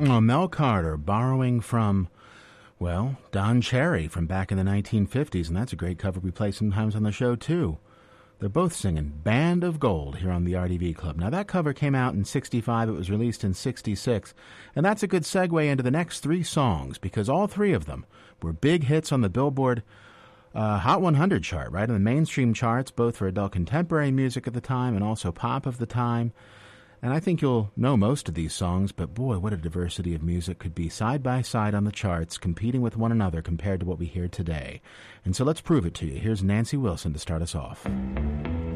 Oh, Mel Carter borrowing from, well, Don Cherry from back in the 1950s, and that's a great cover we play sometimes on the show, too. They're both singing Band of Gold here on the RDV Club. Now, that cover came out in 65. It was released in 66. And that's a good segue into the next three songs, because all three of them were big hits on the Billboard Hot 100 chart, right? On the mainstream charts, both for adult contemporary music at the time and also pop of the time. And I think you'll know most of these songs, but boy, what a diversity of music could be side by side on the charts, competing with one another compared to what we hear today. And so let's prove it to you. Here's Nancy Wilson to start us off.